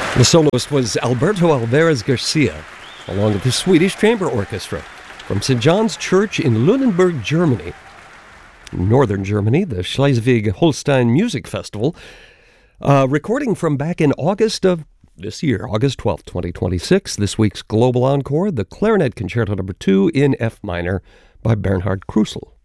The soloist was Alberto Alvarez Garcia, along with the Swedish Chamber Orchestra from St. John's Church in Lunenburg, Germany. In northern Germany, the Schleswig-Holstein Music Festival, recording from back in August of this year, August 12th, 2026. This week's Global Encore, the Clarinet Concerto No. 2 in F minor by Bernhard Krusel.